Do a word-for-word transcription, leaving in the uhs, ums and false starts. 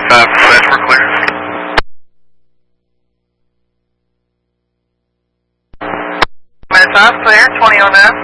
nine five, flash for clear. nine five, clear, twenty oh nine.